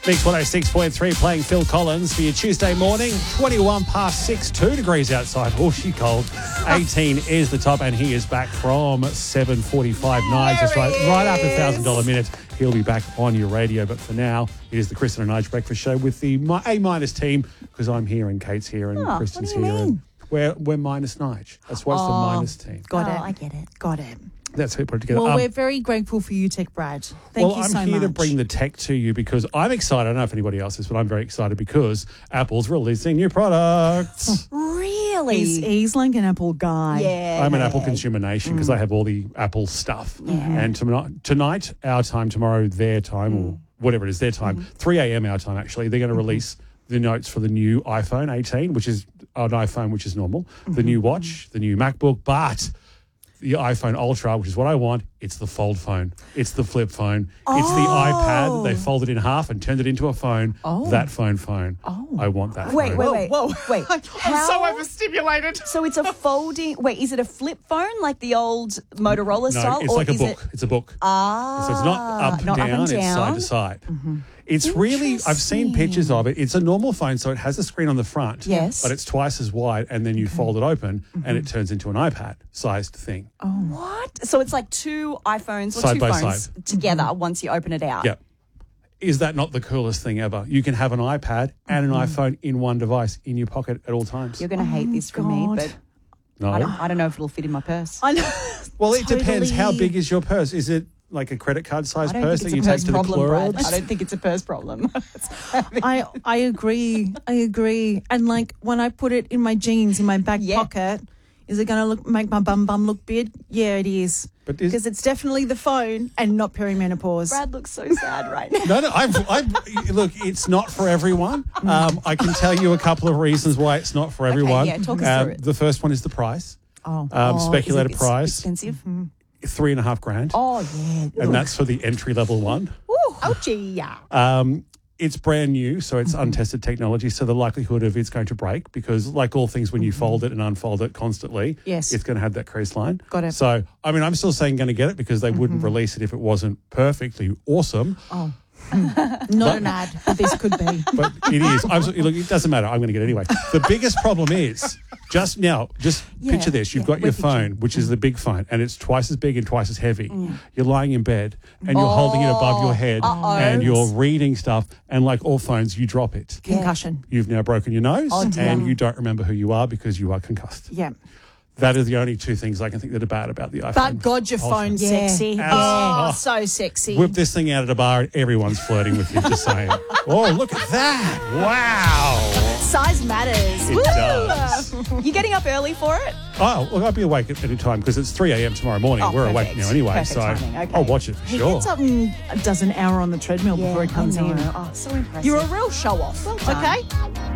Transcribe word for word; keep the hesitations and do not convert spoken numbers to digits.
Mix one oh six point three playing Phil Collins for your Tuesday morning. twenty-one past six, two degrees outside. Oh, she cold. eighteen is the top, and he is back from seven forty-five Nige. That's right, right after one thousand dollars a minute. He'll be back on your radio. But for now, it is the Kristen and Nige Breakfast Show with the A-minus team, because I'm here and Kate's here and Oh, Kristen's what do you here. mean? And we're, we're minus Nige. That's why it's the Oh, minus team. Got Oh, it. I get it. Got it. That's how we put it together. Well, Um, we're very grateful for you, Tech Brad. Thank well, you I'm so here much. to bring the tech to you because I'm excited. I don't know if anybody else is, but I'm very excited because Apple's releasing new products. Really? He's, he's like an Apple guy. yeah. I'm an Apple consumer nation because I have all the Apple stuff. And tonight, tonight, our time, tomorrow, their time, or whatever it is, their time, three a.m. our time, actually, they're going to release the notes for the new iPhone eighteen, which is an iPhone, which is normal, the new watch, the new MacBook, but the iPhone Ultra, which is what I want, it's the fold phone. It's the flip phone. It's the iPad that they folded in half and turned it into a phone. Oh. That phone phone. Oh. I want that Wait, phone. wait, wait. Whoa. Wait. I'm How- so overstimulated. So it's a folding. Wait, is it a flip phone like the old Motorola No, style? it's or like a is book. It, It's a book. ah, So it's not up and not down, up and it's side down. to side. It's really, I've seen pictures of it. It's a normal phone, so it has a screen on the front. Yes. But it's twice as wide, and then you fold it open, and it turns into an iPad-sized thing. What? So it's like two iPhones or Side two by phones side. together once you open it out. Yep. Is that not the coolest thing ever? You can have an iPad and an iPhone in one device in your pocket at all times. You're going to hate this from me, God. but No? I don't, I don't know if it'll fit in my purse. I know. Well, it depends. How Totally. big is your purse? Is it like a credit card I sized don't purse think that you it's a take purse to the problem, Brad. club? I don't think it's a purse problem. I I agree. I agree. And like when I put it in my jeans in my back Yeah. pocket, is it going to look make my bum bum look big? Yeah, it is. But is- Because it's definitely the phone and not perimenopause. Brad looks so sad right now. No, no. I've, I've, look, it's not for everyone. Um, I can tell you a couple of reasons why it's not for everyone. yeah, talk us Um, through it. The first one is the price. Oh. Um, Oh, speculated is it ex- price, Expensive? three and a half grand. Oh, yeah. And that's for the entry level one. Ooh, ouchie. Yeah. Um, it's brand new, so it's untested technology. So the likelihood of it's going to break, because like all things, when you fold it and unfold it constantly, Yes. it's going to have that crease line. Got it. So, I mean, I'm still saying going to get it because they wouldn't release it if it wasn't perfectly awesome. Oh. Not an ad, but this could be. But it is. I'm, so- look, it doesn't matter. I'm going to get it anyway. The biggest problem is just now, just Yeah, picture this. You've yeah, got your we're phone, which is the big phone, and it's twice as big and twice as heavy. You're lying in bed and you're holding it above your head Uh-oh. and you're reading stuff. And like all phones, you drop it. Concussion. You've now broken your nose Oh, dear. and you don't remember who you are because you are concussed. Yeah. That are the only two things I can think that are bad about the iPhone. But God, your Ultra. phone's Yeah. sexy. Abs- Oh, oh. so sexy. Whip this thing out at a bar and everyone's flirting with you, just saying. Oh, look at that. Wow. Size matters. It Woo! does. You getting up early for it? Oh, look, I'll be awake at any time because it's three a.m. tomorrow morning. Oh, We're awake perfect. now anyway, Perfect so timing, okay. I'll watch it for He sure. gets up and does an hour on the treadmill before he comes I know. in. Oh, so impressive. You're a real show off. Well done. Okay?